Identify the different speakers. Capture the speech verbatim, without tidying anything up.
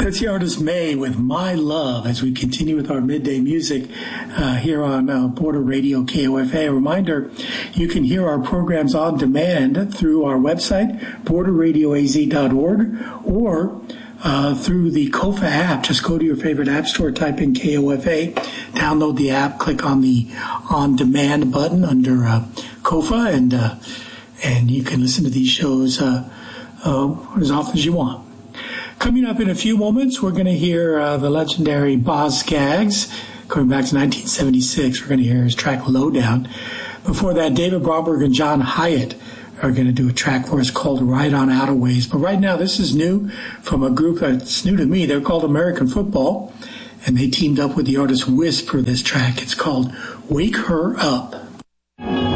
Speaker 1: That's the artist May with My Love as we continue with our midday music uh, here on uh, Border Radio K O F A. A reminder, you can hear our programs on demand through our website, border radio a z dot org, or uh, through the K O F A app. Just go to your favorite app store, type in K O F A, download the app, click on the on demand button under uh, K O F A, and, uh, and you can listen to these shows uh, uh, as often as you want. Coming up in a few moments, we're going to hear uh, the legendary Boz Scaggs. Going back to nineteen seventy-six, we're going to hear his track Lowdown. Before that, David Bromberg and John Hyatt are going to do a track for us called Ride On Out of Ways. But right now, this is new from a group that's new to me. They're called American Football, and they teamed up with the artist Wisp for this track. It's called Wake Her Up.